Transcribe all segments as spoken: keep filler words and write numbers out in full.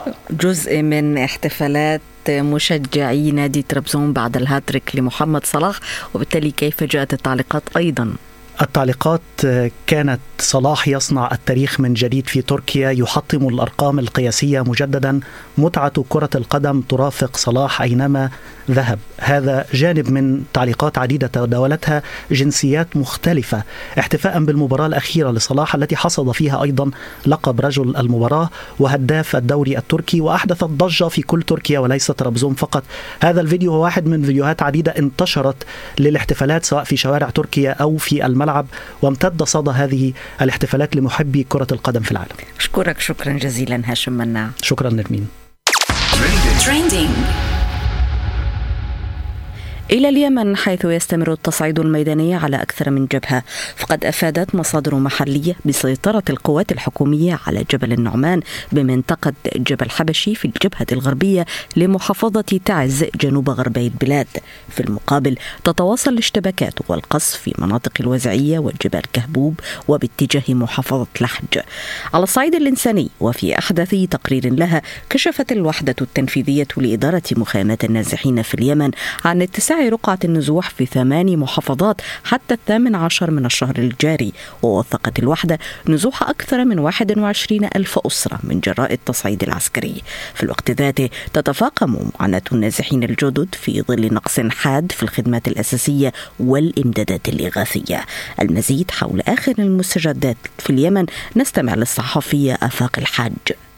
جزء من احتفالات مشجعي نادي طرابزون بعد الهاتريك لمحمد صلاح، وبالتالي كيف جاءت التعليقات أيضا؟ التعليقات كانت: صلاح يصنع التاريخ من جديد في تركيا، يحطم الأرقام القياسية مجددا، متعة كرة القدم ترافق صلاح أينما ذهب. هذا جانب من تعليقات عديدة تداولتها جنسيات مختلفة احتفاء بالمباراة الأخيرة لصلاح التي حصد فيها أيضا لقب رجل المباراة وهداف الدوري التركي، وأحدثت ضجة في كل تركيا وليس طرابزون فقط. هذا الفيديو هو واحد من فيديوهات عديدة انتشرت للاحتفالات سواء في شوارع تركيا أو في الملعب، وامتد صدى هذه الاحتفالات لمحبي كرة القدم في العالم. أشكرك شكرا جزيلا هاشم مناع. شكرا نرمين. إلى اليمن، حيث يستمر التصعيد الميداني على أكثر من جبهة، فقد أفادت مصادر محلية بسيطرة القوات الحكومية على جبل النعمان بمنطقة جبل حبشي في الجبهة الغربية لمحافظة تعز جنوب غربي البلاد. في المقابل تتواصل الاشتباكات والقصف في مناطق الوزعية وجبال كهبوب وباتجاه محافظة لحج. على الصعيد الإنساني، وفي أحدث تقرير لها، كشفت الوحدة التنفيذية لإدارة مخيمات النازحين في اليمن عن اتساع رقعة النزوح في ثماني محافظات حتى الثامن عشر من الشهر الجاري، ووثقت الوحدة نزوح أكثر من واحد وعشرين ألف أسرة من جراء التصعيد العسكري. في الوقت ذاته تتفاقم معاناة النازحين الجدد في ظل نقص حاد في الخدمات الأساسية والإمدادات الإغاثية. المزيد حول آخر المستجدات في اليمن نستمع للصحفية آفاق الحاج.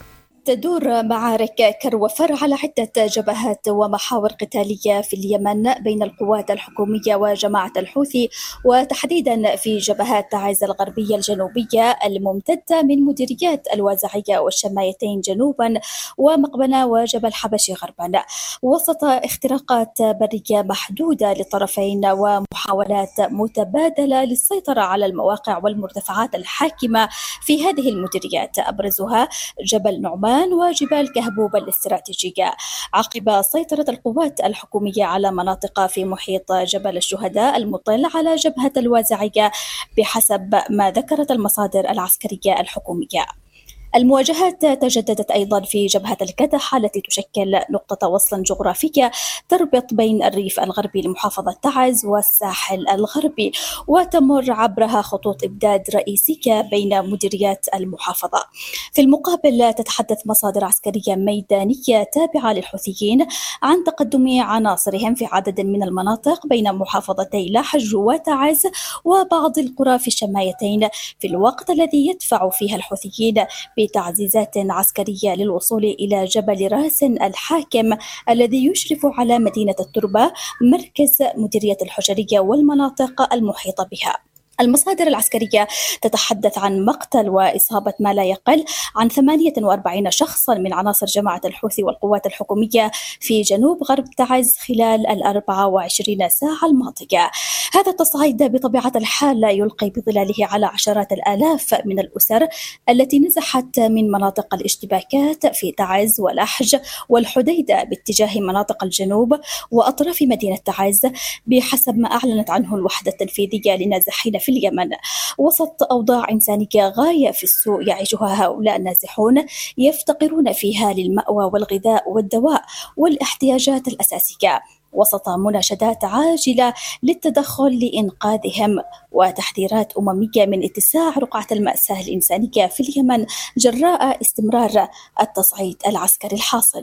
تدور معارك كر وفر على عدة جبهات ومحاور قتالية في اليمن بين القوات الحكومية وجماعة الحوثي، وتحديدا في جبهات تعز الغربية الجنوبية الممتدة من مديريات الوازعية والشمايتين جنوبا ومقبنة وجبل حبشي غربا، وسط اختراقات برية محدودة للطرفين ومحاولات متبادلة للسيطرة على المواقع والمرتفعات الحاكمة في هذه المديريات، أبرزها جبل نعمان وجبال كهبوب الاستراتيجية، عقب سيطرة القوات الحكومية على مناطق في محيط جبل الشهداء المطل على جبهة الوازعية بحسب ما ذكرت المصادر العسكرية الحكومية. المواجهات تجددت أيضا في جبهة الكدح التي تشكل نقطة وصل جغرافية تربط بين الريف الغربي لمحافظة تعز والساحل الغربي، وتمر عبرها خطوط إمداد رئيسية بين مديريات المحافظة. في المقابل تتحدث مصادر عسكرية ميدانية تابعة للحوثيين عن تقدم عناصرهم في عدد من المناطق بين محافظتي لحج وتعز وبعض القرى في الشمايتين، في الوقت الذي يدفع فيها الحوثيين بتعزيزات عسكرية للوصول إلى جبل راس الحاكم الذي يشرف على مدينة التربة مركز مديرية الحجرية والمناطق المحيطة بها. المصادر العسكرية تتحدث عن مقتل وإصابة ما لا يقل عن ثمانية وأربعين شخصا من عناصر جماعة الحوثي والقوات الحكومية في جنوب غرب تعز خلال الأربع وعشرين ساعة الماضية. هذا التصعيد بطبيعة الحال لا يلقي بظلاله على عشرات الآلاف من الأسر التي نزحت من مناطق الاشتباكات في تعز ولحج والحديدة باتجاه مناطق الجنوب وأطراف مدينة تعز، بحسب ما أعلنت عنه الوحدة التنفيذية للنازحين في اليمن، وسط أوضاع إنسانية غاية في السوء يعيشها هؤلاء النازحون، يفتقرون فيها للمأوى والغذاء والدواء والاحتياجات الأساسية، وسط مناشدات عاجلة للتدخل لإنقاذهم وتحذيرات أممية من اتساع رقعة المأساة الإنسانية في اليمن جراء استمرار التصعيد العسكري الحاصل.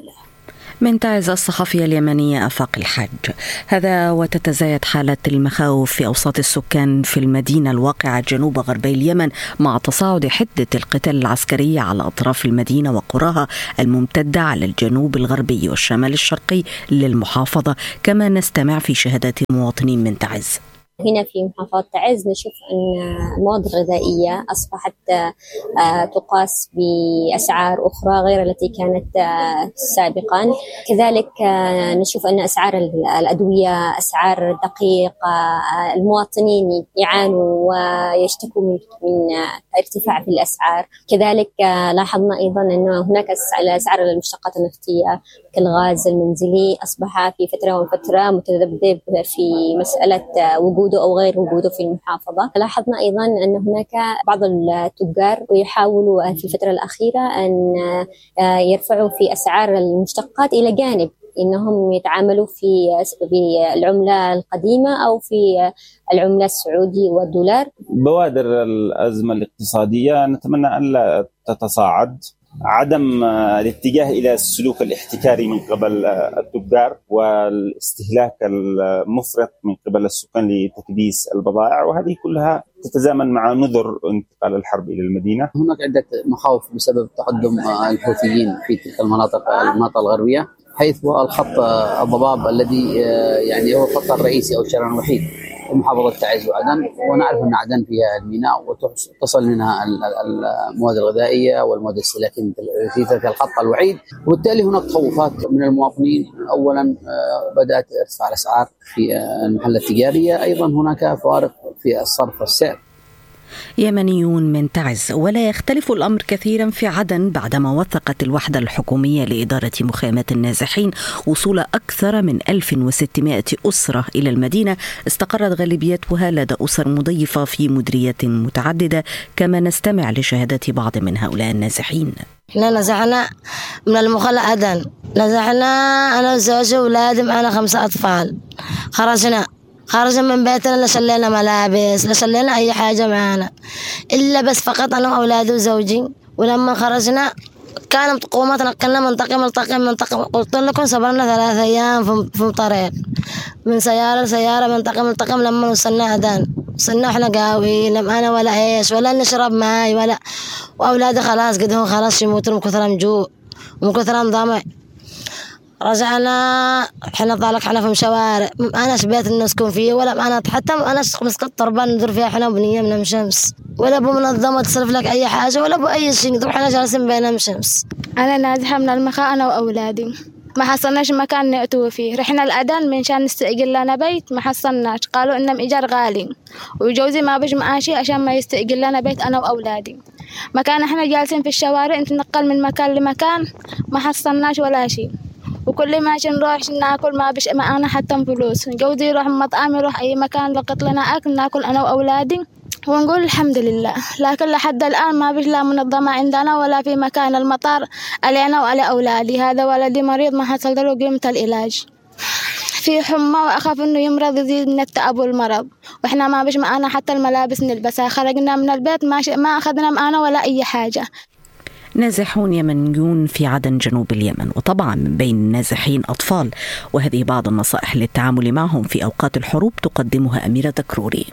من تعز الصحفية اليمنية آفاق الحاج. هذا وتتزايد حالة المخاوف في أوساط السكان في المدينة الواقعة جنوب غربي اليمن مع تصاعد حدة القتال العسكري على أطراف المدينة وقراها الممتدة على الجنوب الغربي والشمال الشرقي للمحافظة، كما نستمع في شهادات مواطنين من تعز. هنا في محافظة تعز نشوف أن المواد الغذائية أصبحت تقاس بأسعار أخرى غير التي كانت سابقا. كذلك نشوف أن أسعار الأدوية، أسعار الدقيق، المواطنين يعانوا ويشتكوا من ارتفاع في الأسعار. كذلك لاحظنا أيضا أن هناك أسعار المشتقات النفطية كالغاز المنزلي أصبح في فترة وفترة متذبذب في مسألة وجود وجوده أو غير وجوده في المحافظة. لاحظنا أيضا أن هناك بعض التجار يحاولوا في الفترة الأخيرة أن يرفعوا في أسعار المشتقات إلى جانب إنهم يتعاملوا في بالعملة القديمة أو في العملة السعودي والدولار. بوادر الأزمة الاقتصادية نتمنى أن لا تتصاعد، عدم الاتجاه إلى السلوك الاحتكاري من قبل التجار والاستهلاك المفرط من قبل السكان لتكديس البضائع، وهذه كلها تتزامن مع نذر انتقال الحرب إلى المدينة. هناك عدة مخاوف بسبب تقدم الحوثيين في تلك المناطق المناطق الغربية، حيث هو الخط الضباب الذي يعني هو الخط الرئيسي أو الشارع الوحيد في محافظة تعز وعدن، ونعرف أن عدن فيها الميناء وتصل منها المواد الغذائية والمواد السلاكين في ذلك الخط الوحيد، وبالتالي هناك تخوفات من المواطنين. أولا بدأت ارتفاع الأسعار في المحلات التجارية، أيضا هناك فوارق في الصرف والسعر. يمنيون من تعز. ولا يختلف الأمر كثيرا في عدن بعدما وثقت الوحدة الحكومية لإدارة مخيمات النازحين وصول أكثر من ألف وستمائة أسرة إلى المدينة استقرت غالبيتها لدى أسر مضيفة في مديريات متعددة، كما نستمع لشهادات بعض من هؤلاء النازحين. احنا نزحنا من المخلة عدن، نزحنا أنا وزوجي وأولادي، معنا خمسة أطفال. خرجنا خرجنا من بيتنا، لا شلينا ملابس، لا شلينا أي حاجة معنا إلا بس فقط أنا وأولادي وزوجي. ولما خرجنا كانت قومتنا نقلنا منطقة منطقة منطقة، قلت لكم صبرنا ثلاثة أيام في الطريق من سيارة لسيارة منطقة منطقة. لما وصلنا عدن وصلنا إحنا قاوي، لم أنا ولا إيش ولا نشرب ماي ولا، وأولادي خلاص قدهم خلاص يموتوا من كثر مجوع ومن كثر ضمع. رجعنا احنا طالق احنا في مشوارع، انا بيت نسكن فيه ولا انا حتى انا مسقط تربان ندور فيها احنا وبنيه من شمس، ولا ابو منظمه تصرف لك اي حاجه ولا ابو اي شيء، نروح احنا جالسين بين شمس. انا نازحه من المخاء انا واولادي، ما حصلناش مكان نأتوا فيه. رحنا الأذان من شان نستأجر لنا بيت، ما حصلناش، قالوا إنهم إيجار غالي، وجوزي ما بيج معاشي عشان ما يستأجر لنا بيت أنا وأولادي. مكان إحنا جالسين في الشوارع، نتنقل من مكان لمكان، ما حصلناش ولا شيء. وكل ما نروح ناكل ما بش معنا حتى فلوس. جوزي يروح مطعم، يروح أي مكان لقط لنا أكل ناكل أنا وأولادي ونقول الحمد لله. لكن لحد الآن ما بش لا منظمة عندنا ولا في مكان المطار علينا وعلى أولادي. هذا ولدي مريض ما حصل له قيمة العلاج، في حمى وأخاف إنه يمرض يزيد من التعب والمرض، وإحنا ما بش معنا حتى الملابس نلبسها. خرجنا من البيت ما, ما أخذنا معنا ولا أي حاجة. نازحون يمنيون في عدن جنوب اليمن، وطبعا من بين النازحين أطفال، وهذه بعض النصائح للتعامل معهم في أوقات الحروب تقدمها أميرة دكروري.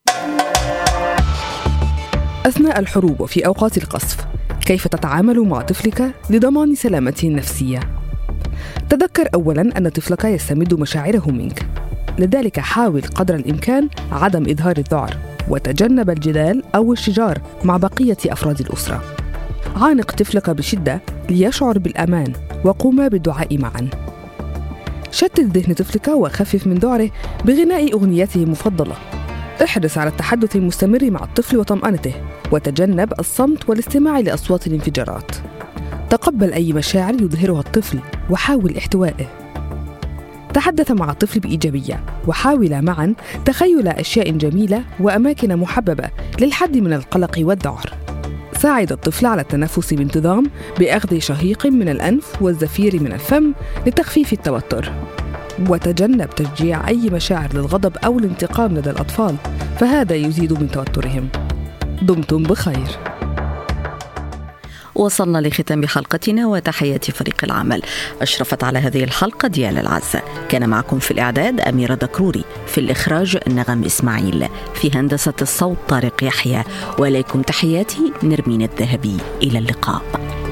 أثناء الحروب وفي أوقات القصف، كيف تتعامل مع طفلك لضمان سلامته النفسية؟ تذكر أولاً أن طفلك يستمد مشاعره منك، لذلك حاول قدر الإمكان عدم إظهار الذعر، وتجنب الجدال أو الشجار مع بقية أفراد الأسرة. عانق طفلك بشدة ليشعر بالأمان، وقوما بالدعاء معاً. شتت ذهن طفلك وخفف من ذعره بغناء أغنيته المفضلة. احرص على التحدث المستمر مع الطفل وطمأنته، وتجنب الصمت والاستماع لأصوات الانفجارات. تقبل أي مشاعر يظهرها الطفل وحاول احتوائه. تحدث مع الطفل بإيجابية، وحاول معاً تخيل أشياء جميلة وأماكن محببة للحد من القلق والذعر. ساعد الطفل على التنفس بانتظام بأخذ شهيق من الأنف والزفير من الفم لتخفيف التوتر. وتجنب تشجيع أي مشاعر للغضب أو الانتقام لدى الأطفال، فهذا يزيد من توترهم. دمتم بخير. وصلنا لختام حلقتنا، وتحياتي فريق العمل. أشرفت على هذه الحلقة ديال العزة، كان معكم في الإعداد أميرة دكروري، في الإخراج نغم إسماعيل، في هندسة الصوت طارق يحيى، وإليكم تحياتي نرمين الذهبي. إلى اللقاء.